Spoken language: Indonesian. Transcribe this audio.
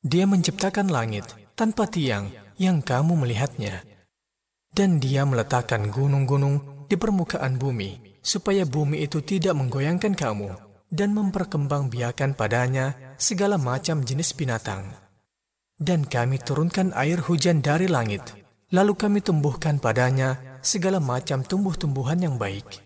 Dia menciptakan langit tanpa tiang yang kamu melihatnya. Dan Dia meletakkan gunung-gunung di permukaan bumi, supaya bumi itu tidak menggoyangkan kamu, dan memperkembangbiakan padanya segala macam jenis binatang. Dan kami turunkan air hujan dari langit, lalu kami tumbuhkan padanya segala macam tumbuh-tumbuhan yang baik.